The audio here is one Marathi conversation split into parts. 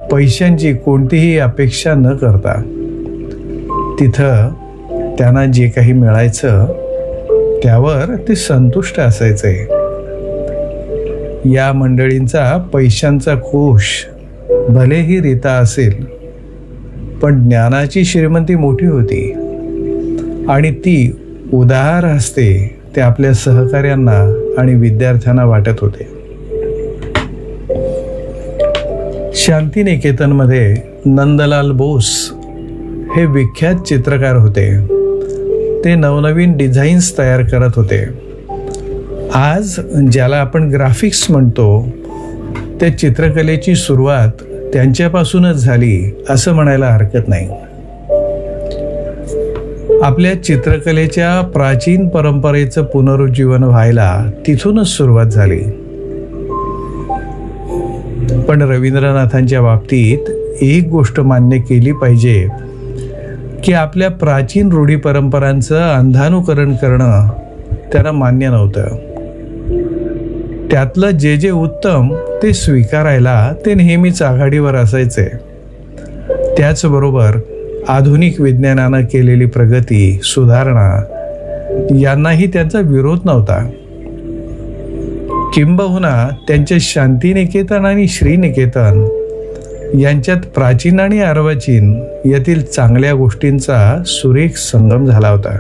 पैशांची कोणतीही अपेक्षा न करता तिथं त्यांना जे काही मिळायचं त्यावर ते संतुष्ट असायचे. या मंडळींचा पैशांचा कोश भलेही रिता असेल, पण ज्ञानाची श्रीमंती मोठी होती आणि ती उदार हस्ते ते आपल्या सहकार्यांना आणि विद्यार्थ्यांना वाटत होते. शांतिनिकेतनमध्ये नंदलाल बोस हे विख्यात चित्रकार होते. ते नवनवीन डिझाईन्स तयार करत होते. आज ज्याला आपण ग्राफिक्स म्हणतो त्या चित्रकलेची सुरुवात त्यांच्यापासूनच झाली असं म्हणायला हरकत नाही. आपल्या चित्रकलेच्या प्राचीन परंपरेचं पुनरुज्जीवन व्हायला तिथूनच सुरुवात झाली. पण रवींद्रनाथांच्या बाबतीत एक गोष्ट मान्य केली पाहिजे की आपल्या प्राचीन रूढी परंपरांचं अंधानुकरण करणं त्यांना मान्य नव्हतं. त्यातलं जे जे उत्तम ते स्वीकारायला ते नेहमीच आघाडीवर असायचे. त्याचबरोबर आधुनिक विज्ञानानं केलेली प्रगती, सुधारणा यांनाही त्यांचा विरोध नव्हता. किंबहुना त्यांच्या शांतिनिकेतन आणि श्रीनिकेतन यांच्यात प्राचीन आणि अर्वाचीन यातील चांगल्या गोष्टींचा सुरेख संगम झाला होता.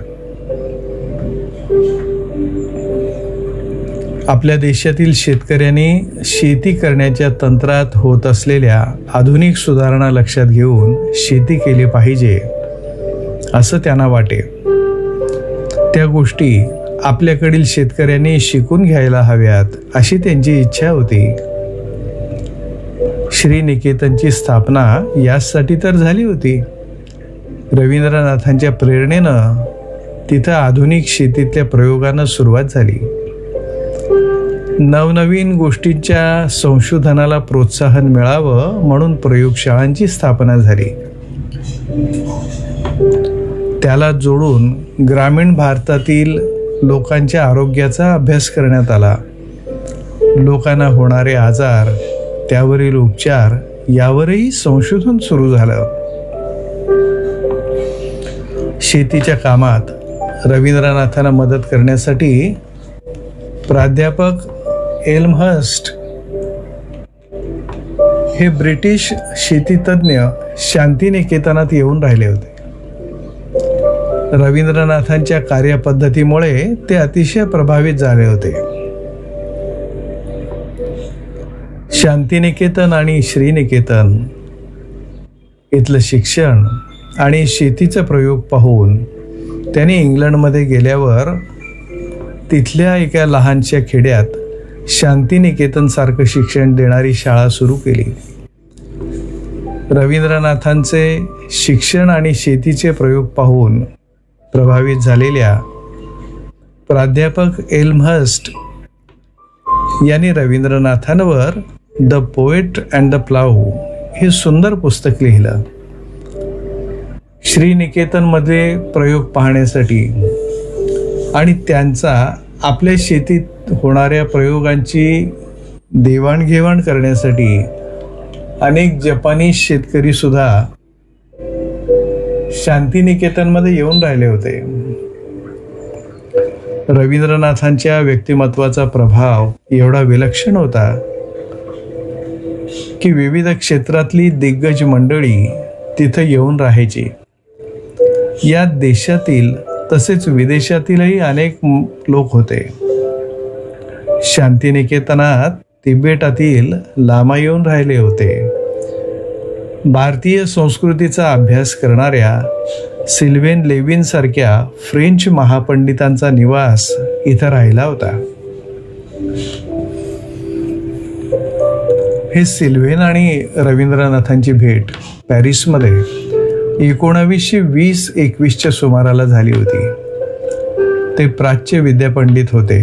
आपल्या देशातील शेतकऱ्यांनी शेती करण्याच्या तंत्रात होत असलेल्या आधुनिक सुधारणा लक्षात घेऊन शेती केली पाहिजे असं त्यांना वाटे. त्या गोष्टी आपल्याकडील शेतकऱ्यांनी शिकून घ्यायला हव्यात अशी त्यांची इच्छा होती. श्रीनिकेतनची स्थापना यासाठी तर झाली होती. रवींद्रनाथांच्या प्रेरणेनं तिथं आधुनिक शेतीतल्या प्रयोगांना सुरुवात झाली. नवनवीन गोष्टींच्या संशोधनाला प्रोत्साहन मिळावं म्हणून प्रयोगशाळांची स्थापना झाली. त्याला जोडून ग्रामीण भारतातील लोकांच्या आरोग्याचा अभ्यास करण्यात आला. लोकांना होणारे आजार, त्यावरील उपचार यावरही संशोधन सुरू झालं. शेतीच्या कामात रवींद्रनाथांना मदत करण्यासाठी प्राध्यापक एल्महर्स्ट हे ब्रिटिश शेतीतज्ञ शांतिनिकेतनात येऊन राहिले होते. रवींद्रनाथांच्या कार्यपद्धतीमुळे ते अतिशय प्रभावित झाले होते. शांतिनिकेतन आणि श्रीनिकेतन इथलं शिक्षण आणि शेतीचा प्रयोग पाहून त्यांनी इंग्लंडमध्ये गेल्यावर तिथल्या एका लहानशा खेड्यात शांतिनिकेतन सारखं शिक्षण देणारी शाळा सुरू केली. रवींद्रनाथांचे शिक्षण आणि शेतीचे प्रयोग पाहून प्रभावित झालेल्या प्राध्यापक एल्महर्स्ट यांनी रवींद्रनाथांवर the poet and the plough हे सुंदर पुस्तक लिहिलं. श्रीनिकेतनमध्ये प्रयोग पाहण्यासाठी आणि त्यांचा आपल्या शेतीत होणाऱ्या प्रयोगांची देवाणघेवाण करण्यासाठी अनेक जपानी शेतकरी सुद्धा शांतिनिकेतनमध्ये येऊन राहिले होते. रवींद्रनाथांच्या व्यक्तिमत्वाचा प्रभाव एवढा विलक्षण होता की विविध क्षेत्रातली दिग्गज मंडळी तिथं येऊन राहायची. या देशातील तसेच विदेशातीलही अनेक लोक होते. शांतिनिकेतनात तिबेटातील लामा येऊन राहिले होते. भारतीय संस्कृतीचा अभ्यास करणाऱ्या सिल्वेन लेविन सारख्या फ्रेंच महापंडितांचा निवास इथं राहिला होता. हे सिल्वेन आणि रवींद्रनाथांची भेट पॅरिसमध्ये 1920-21च्या सुमाराला झाली होती. ते प्राच्य विद्यापंडित होते.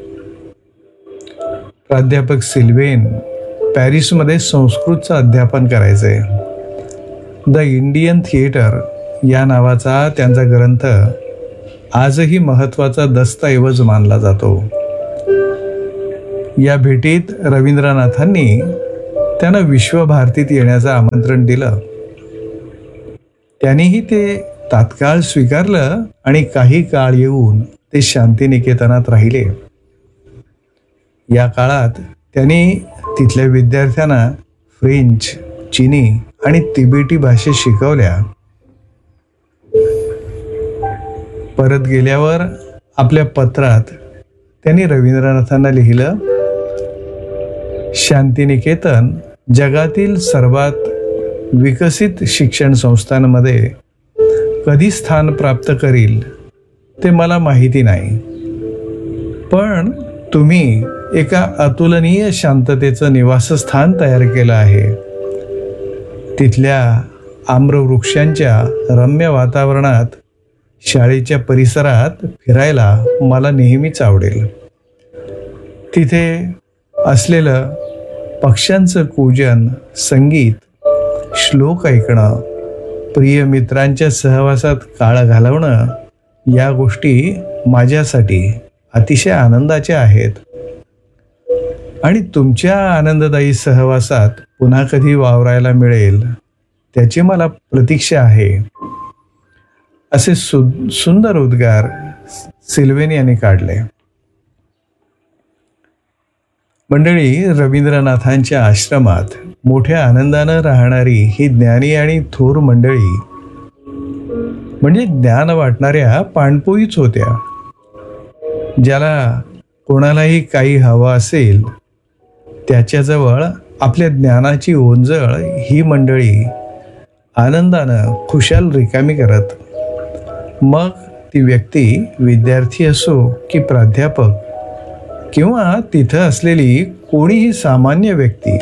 प्राध्यापक सिल्वेन पॅरिसमध्ये संस्कृतचं अध्यापन करायचे. द इंडियन थिएटर या नावाचा त्यांचा ग्रंथ आजही महत्त्वाचा दस्तऐवज मानला जातो. या भेटीत रवींद्रनाथांनी त्यांना विश्वभारतीत येण्याचं आमंत्रण दिलं. त्यांनीही ते तात्काळ स्वीकारलं आणि काही काळ येऊन ते शांतिनिकेतनात राहिले. या काळात त्यांनी तिथल्या विद्यार्थ्यांना फ्रेंच, चिनी आणि तिबेटी भाषा शिकवल्या. परत गेल्यावर आपल्या पत्रात त्यांनी रवींद्रनाथांना लिहिलं, शांतिनिकेतन जगातील सर्वात विकसित शिक्षण संस्थांमध्ये कधी स्थान प्राप्त करील ते मला माहिती नाही, पण तुम्ही एका अतुलनीय शांततेचं निवासस्थान तयार केलं आहे. तिथल्या आम्रवृक्षांच्या रम्य वातावरणात शाळेच्या परिसरात फिरायला मला नेहमीच आवडेल. तिथे असलेलं पक्ष्यांचं कूजन, संगीत, श्लोक ऐकणं, प्रिय मित्रांच्या सहवासात काळ घालवणं, या गोष्टी माझ्यासाठी अतिशय आनंदाच्या आहेत आणि तुमच्या आनंददायी सहवासात पुन्हा कधी वावरायला मिळेल त्याची मला प्रतीक्षा आहे. असे सुंदर उद्गार सिल्वेन यांनी काढले. मंडळी, रवींद्रनाथांच्या आश्रमात मोठ्या आनंदानं राहणारी ही ज्ञानी आणि थोर मंडळी म्हणजे ज्ञान वाटणाऱ्या पाणपोईच होत्या. ज्याला कोणालाही काही हवं असेल त्याच्याजवळ आपल्या ज्ञानाची ओंजळ ही मंडळी आनंदानं खुशाल रिकामी करत. मग ती व्यक्ती विद्यार्थी असो की प्राध्यापक किंवा तिथं असलेली कोणीही सामान्य व्यक्ती.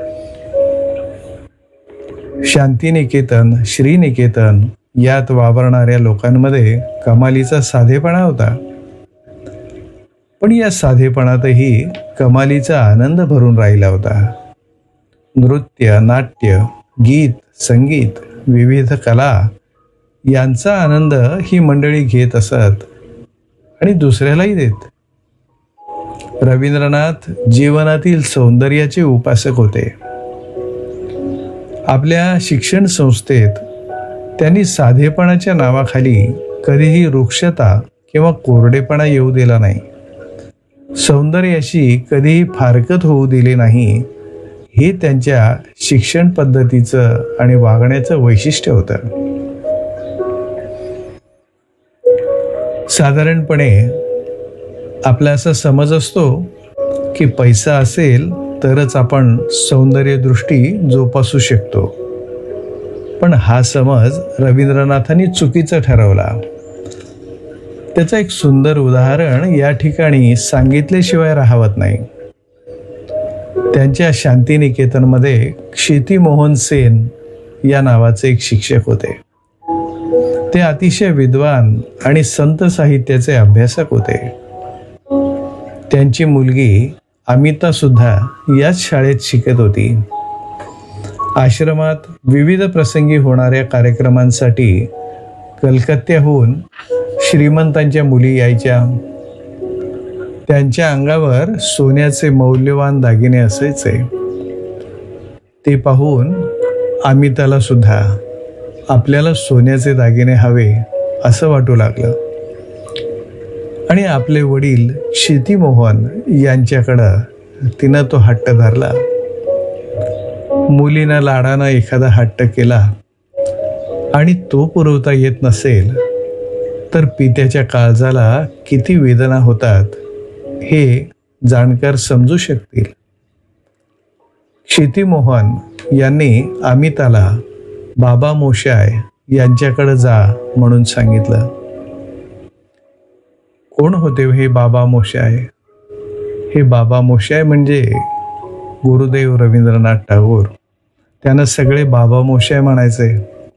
शांतिनिकेतन, श्रीनिकेतन यात वावरणाऱ्या लोकांमध्ये कमालीचा साधेपणा होता, पण या साधेपणातही कमालीचा आनंद भरून राहिला होता. नृत्य, नाट्य, गीत, संगीत, विविध कला यांचा आनंद ही मंडळी घेत असत आणि दुसऱ्यालाही देत. रवींद्रनाथ जीवनातील सौंदर्याचे उपासक होते. आपल्या शिक्षण संस्थेत त्यांनी साधेपणाच्या नावाखाली कधीही रुक्षता किंवा कोरडेपणा येऊ दिला नाही. सौंदर्याशी कधीही फारकत होऊ दिले नाही. हे त्यांच्या शिक्षण पद्धतीचं आणि वागण्याचं वैशिष्ट्य होतं. साधारणपणे आपला असा समज असतो की पैसा असेल तरच आपण सौंदर्यदृष्टी जोपासू शकतो, पण हा समज रवींद्रनाथांनी चुकीचा ठरवला. त्याचं एक सुंदर उदाहरण या ठिकाणी सांगितल्याशिवाय राहवत नाही. त्यांच्या शांतिनिकेतनमध्ये क्षितिमोहन सेन या नावाचे एक शिक्षक होते. ते अतिशय विद्वान आणि संत साहित्याचे अभ्यासक होते. त्यांची मुलगी अमिता सुद्धा याच शाळेत शिकत होती. आश्रमात विविध प्रसंगी होणाऱ्या कार्यक्रमांसाठी कलकत्त्याहून श्रीमंतांच्या मुली यायच्या. त्यांच्या अंगावर सोन्याचे मौल्यवान दागिने असायचे. ते पाहून अमिताला सुद्धा आपल्याला सोन्याचे दागिने हवे असं वाटू लागलं आणि आपले वडील क्षितिमोहन यांच्याकडं तिनं तो हट्ट धरला. मुलीनं लाडानं एखादा हट्ट केला आणि तो पुरवता येत नसेल तर पित्याच्या काळजाला किती वेदना होतात हे जाणकार समजू शकतील. क्षितिमोहन यांनी अमिताला बाबा मोशाय यांच्याकडे जा म्हणून सांगितलं. कोण होते हे बाबा मोशाय? हे बाबा मोशाय म्हणजे गुरुदेव रवींद्रनाथ टागोर. त्यांना सगळे बाबा मोशाय म्हणायचे.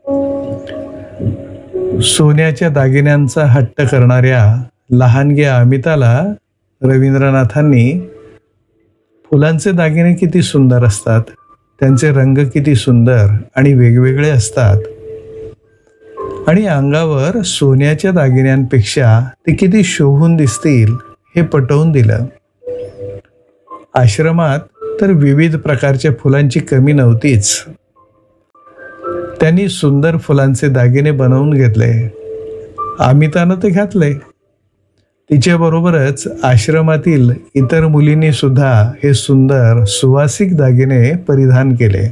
सोन्याच्या दागिन्यांचा हट्ट करणाऱ्या लहानग्या अमिताला रवींद्रनाथांनी फुलांचे दागिने किती सुंदर असतात, त्यांचे रंग किती सुंदर आणि वेगवेगळे असतात आणि अंगावर सोन्याच्या दागिन्यांपेक्षा ते किती शोभून दिसतील हे पटवून दिलं. आश्रमात तर विविध प्रकारच्या फुलांची कमी नव्हतीच. त्यांनी सुंदर फुलांचे दागिने बनवून घेतले. अमितानं ते घातले. तिच्याबरोबरच आश्रमातील इतर मुलींनी सुद्धा हे सुंदर सुवासिक दागिने परिधान केले.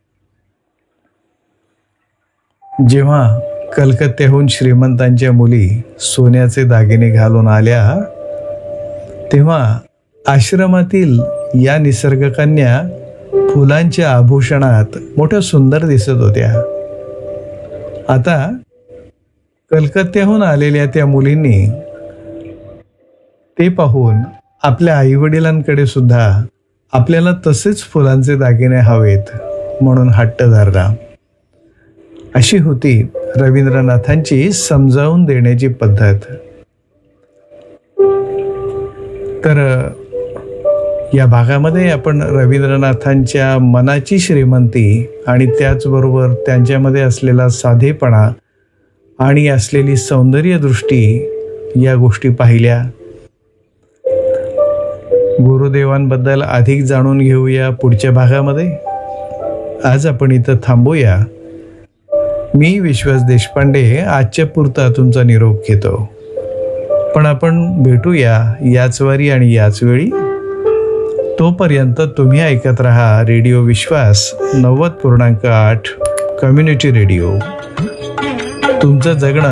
जेव्हा कलकत्त्याहून श्रीमंतांच्या मुली सोन्याचे दागिने घालून आल्या, तेव्हा आश्रमातील या निसर्गकन्या फुलांच्या आभूषणात मोठ्या सुंदर दिसत होत्या. आता कलकत्त्याहून आलेल्या त्या मुलींनी ते पाहून आपल्या आईवडिलांकडे सुद्धा आपल्याला तसेच फुलांचे दागिने हवेत म्हणून हट्ट धरला. अशी होती रवींद्रनाथांची समजावून देण्याची पद्धत. तर या भागामध्ये आपण रवींद्रनाथांच्या मनाची श्रीमंती आणि त्याचबरोबर त्यांच्यामध्ये असलेला साधेपणा आणि असलेली सौंदर्यदृष्टी या गोष्टी पाहिल्या. गुरुदेवांबद्दल अधिक जाणून घेऊया पुढच्या भागामध्ये. आज आपण इथं थांबूया. मी विश्वास देशपांडे आजच्या पुरता तुमचा निरोप घेतो. पण आपण भेटूया याच वारी आणि याच वेळी. तोपर्यंत तुम्ही ऐकत रहा रेडिओ विश्वास 90.8 कम्युनिटी रेडिओ. तुमचं जगणं